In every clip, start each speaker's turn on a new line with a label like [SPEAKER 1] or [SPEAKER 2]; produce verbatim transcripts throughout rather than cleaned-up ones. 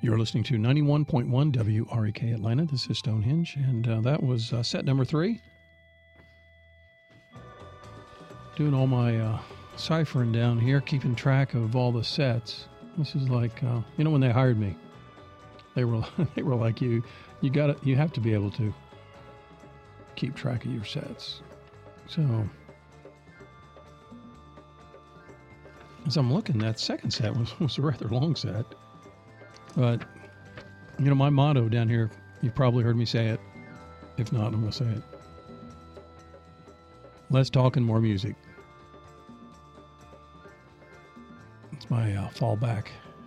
[SPEAKER 1] You're listening to ninety-one point one W R E K Atlanta. This is Stonehenge, and uh, that was uh, set number three. Doing all my uh, ciphering down here, keeping track of all the sets. This is like, uh, you know, when they hired me, they were they were like, you, you got to, you have to be able to keep track of your sets. So, as I'm looking, that second set was was a rather long set. But, you know, my motto down here, you've probably heard me say it. If not, I'm going to say it. Less talk and more music. It's my uh, fallback.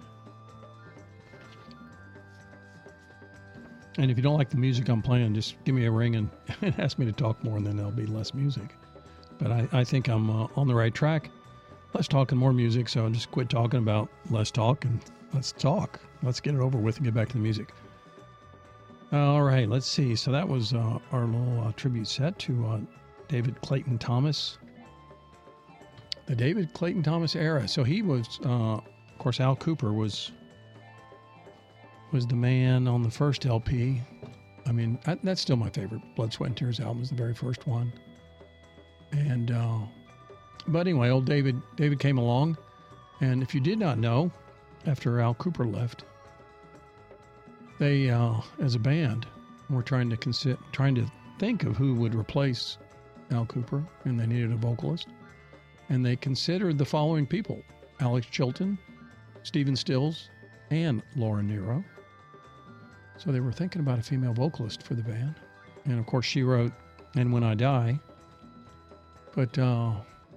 [SPEAKER 1] And if you don't like the music I'm playing, just give me a ring and, and ask me to talk more, and then there'll be less music. But I, I think I'm uh, on the right track. Less talk and more music, so I'll just quit talking about less talk and let's talk. Let's get it over with and get back to the music. All right, let's see. So that was uh, our little uh, tribute set to uh, David Clayton Thomas. The David Clayton Thomas era. So he was, uh, of course, Al Kooper was was the man on the first L P. I mean, I, that's still my favorite. Blood, Sweat, and Tears album is the very first one. And, uh, but anyway, old David, David came along. And if you did not know, after Al Kooper left, they, uh, as a band, were trying to consider, trying to think of who would replace Al Kooper, and they needed a vocalist. And they considered the following people: Alex Chilton, Stephen Stills, and Laura Nyro. So they were thinking about a female vocalist for the band. And of course, she wrote "And When I Die." But uh,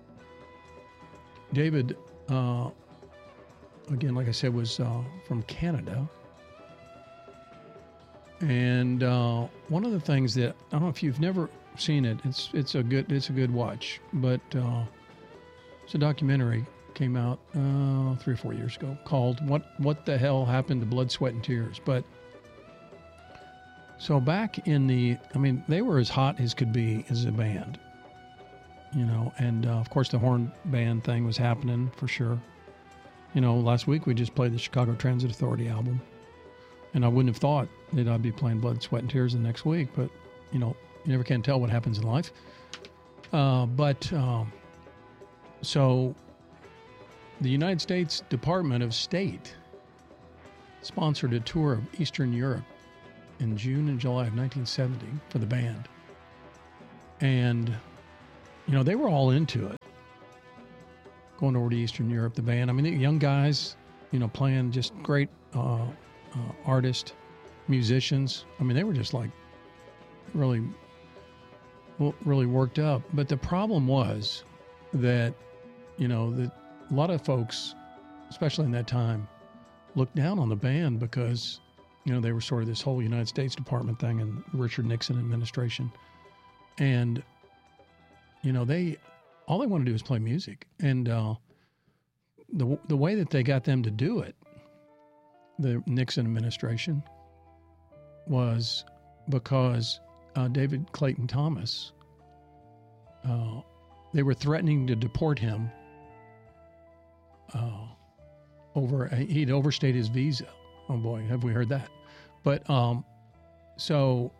[SPEAKER 1] David, uh, again, like I said, was uh, from Canada. And uh, one of the things that, I don't know if you've never seen it, it's it's a good it's a good watch, but uh, it's a documentary, came out uh, three or four years ago, called What What the Hell Happened to Blood, Sweat, and Tears. But so back in the, I mean, they were as hot as could be as a band, you know, and uh, of course the horn band thing was happening for sure. You know, last week we just played the Chicago Transit Authority album, and I wouldn't have thought that I'd be playing Blood, Sweat, and Tears the next week, but, you know, you never can tell what happens in life. Uh, but, um, so the United States Department of State sponsored a tour of Eastern Europe in June and July of nineteen seventy for the band. And, you know, they were all into it. Going over to Eastern Europe, the band. I mean, the young guys, you know, playing just great uh, uh, artists, musicians. I mean, they were just like really, really worked up. But the problem was that, you know, that a lot of folks, especially in that time, looked down on the band because, you know, they were sort of this whole United States Department thing and Richard Nixon administration. And, you know, they, all they want to do is play music. And uh, the the way that they got them to do it, the Nixon administration, was because uh, David Clayton Thomas, uh, they were threatening to deport him uh, over, he'd overstayed his visa. Oh boy, have we heard that. But, um, so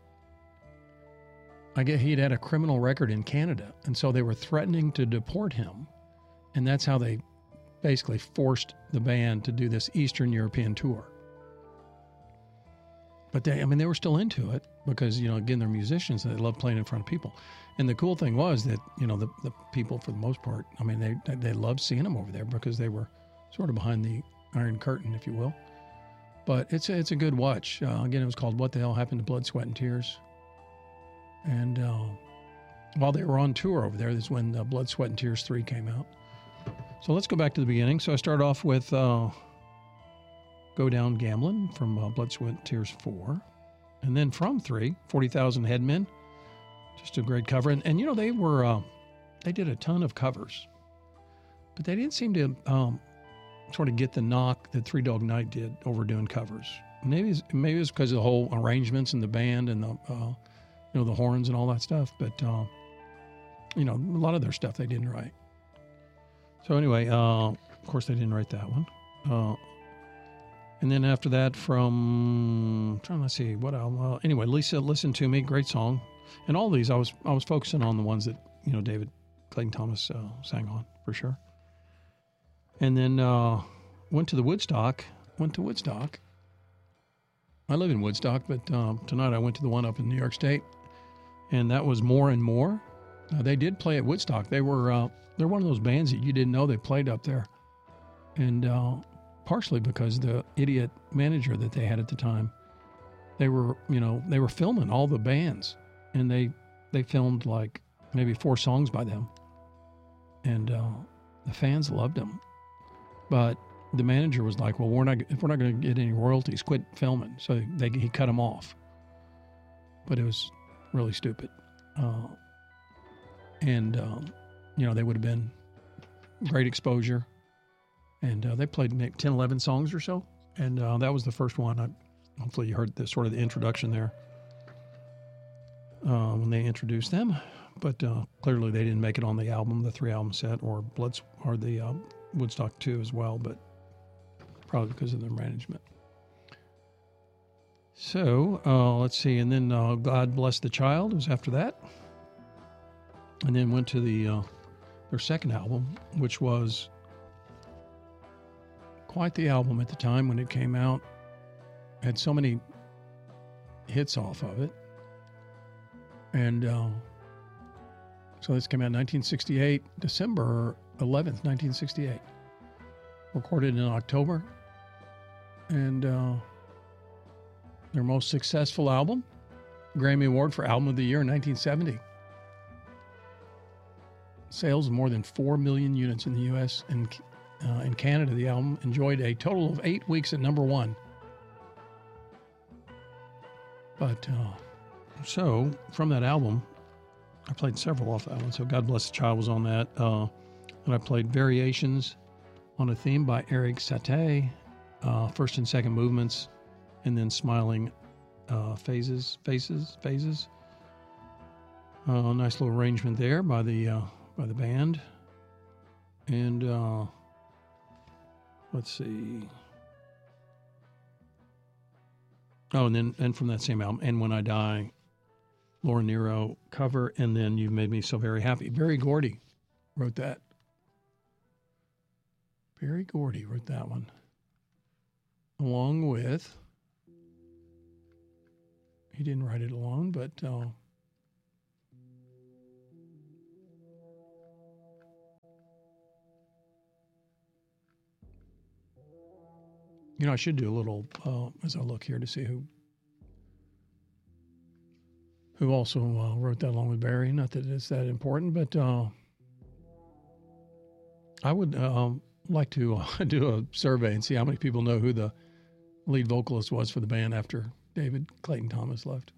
[SPEAKER 1] I guess he'd had a criminal record in Canada, and so they were threatening to deport him, and that's how they basically forced the band to do this Eastern European tour. But they, I mean, they were still into it because, you know, again, they're musicians and they love playing in front of people. And the cool thing was that, you know, the, the people, for the most part, I mean, they they loved seeing them over there because they were sort of behind the Iron Curtain, if you will. But it's a, it's a good watch. Uh, again, it was called What the Hell Happened to Blood, Sweat, and Tears. And uh, while they were on tour over there, that's when uh, Blood, Sweat, and Tears three came out. So let's go back to the beginning. So I start off with uh, Go Down Gambling from uh, Blood, Sweat, and Tears four. And then from three, forty thousand Headmen. Just a great cover. And, and you know, they were, uh, they did a ton of covers. But they didn't seem to um, sort of get the knock that Three Dog Night did over doing covers. Maybe it's, maybe it's because of the whole arrangements in the band and the, uh, you know, the horns and all that stuff. But, uh, you know, a lot of their stuff they didn't write. So anyway, uh, of course they didn't write that one. Uh, And then after that, from I'm trying to see what album. Uh, anyway, Lisa, Listen to Me, great song. And all these, I was I was focusing on the ones that you know David Clayton Thomas uh, sang on for sure. And then uh, went to the Woodstock. Went to Woodstock. I live in Woodstock, but um, tonight I went to the one up in New York State, and that was More and More. Uh, they did play at Woodstock. They were uh, they're one of those bands that you didn't know they played up there, and uh, partially because the idiot manager that they had at the time, they were you know they were filming all the bands, and they they filmed like maybe four songs by them, and uh, the fans loved them, but the manager was like, well, we're not, if we're not going to get any royalties, quit filming. So they, he cut them off. But it was really stupid. Uh, and, um, you know, they would have been great exposure. And uh, they played maybe ten, eleven songs or so. And uh, that was the first one. I, hopefully you heard the sort of the introduction there uh, when they introduced them. But uh, clearly they didn't make it on the album, the three album set, or Bloods, or the uh, Woodstock two as well. But probably because of their management. So, uh, let's see. And then uh, God Bless the Child was after that. And then went to the uh, their second album, which was quite the album at the time when it came out. Had so many hits off of it. And uh, so this came out in nineteen sixty-eight, December eleventh, nineteen sixty-eight. Recorded in October. And uh, their most successful album, Grammy Award for Album of the Year in nineteen seventy. Sales of more than four million units in the U S and uh, in Canada. The album enjoyed a total of eight weeks at number one. But uh, so from that album, I played several off that one. So God Bless the Child was on that. Uh, and I played Variations on a Theme by Eric Satie. Uh, first and second movements, and then Smiling uh, Phases, Faces, Phases. Uh, nice little arrangement there by the uh, by the band. And uh, let's see. Oh, and then and from that same album, And When I Die, Laura Nyro cover, and then You Made Me So Very Happy. Berry Gordy wrote that. Berry Gordy wrote that one. Along with, he didn't write it alone, but uh, you know, I should do a little, uh, as I look here to see who who also uh, wrote that along with Barry. Not that it's that important, but uh, I would uh, like to uh, do a survey and see how many people know who the lead vocalist was for the band after David Clayton Thomas left.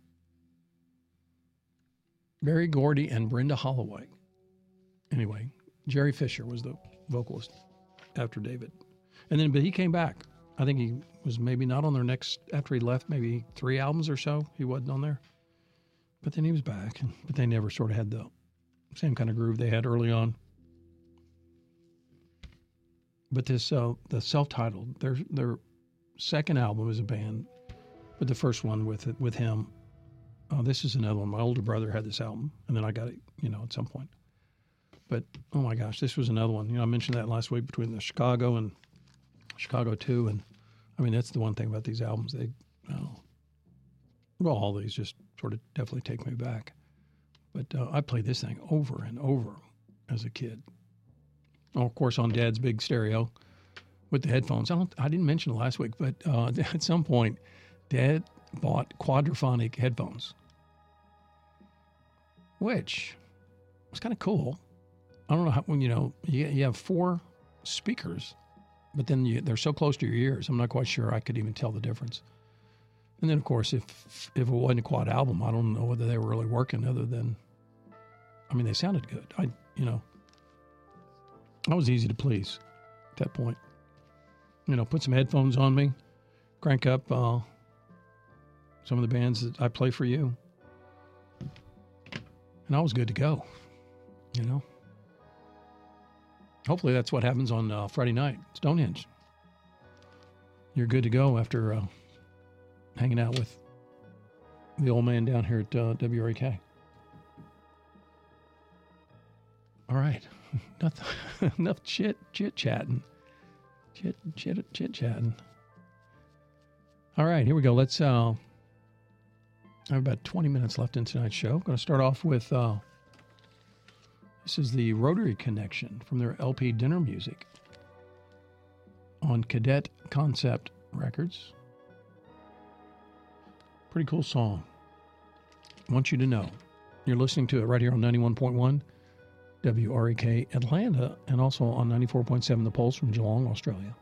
[SPEAKER 1] Berry Gordy and Brenda Holloway. Anyway, Jerry Fisher was the vocalist after David. And then, but he came back. I think he was maybe not on their next, after he left, maybe three albums or so, he wasn't on there. But then he was back, but they never sort of had the same kind of groove they had early on. But this, uh, the self-titled, their their second album as a band, but the first one with it, with him. Uh, this is another one. My older brother had this album, and then I got it, you know, at some point. But oh my gosh, this was another one. You know, I mentioned that last week between the Chicago and Chicago two, and I mean that's the one thing about these albums. They, uh, well, all these just sort of definitely take me back. But uh, I played this thing over and over as a kid. Oh, of course, on Dad's big stereo with the headphones. I don't. I didn't mention it last week, but uh, at some point, Dad bought quadraphonic headphones, which was kind of cool. I don't know how, when you know, you, you have four speakers, but then you, they're so close to your ears. I'm not quite sure I could even tell the difference. And then, of course, if if it wasn't a quad album, I don't know whether they were really working other than, I mean, they sounded good. I, you know, I was easy to please at that point. You know, put some headphones on me, crank up uh, some of the bands that I play for you, and I was good to go, you know. Hopefully that's what happens on uh, Friday night, Stonehenge. you're good to go after uh, hanging out with the old man down here at uh, W R E K. All right. Enough, enough chit, chit-chatting. Chit, chit, chit-chatting. All right, here we go. Let's, uh, I have about twenty minutes left in tonight's show. I'm going to start off with, uh, this is the Rotary Connection from their L P Dinner Music on Cadet Concept Records. Pretty cool song. I want you to know. You're listening to it right here on ninety-one point one W R E K Atlanta and also on ninety-four point seven The Pulse from Geelong, Australia.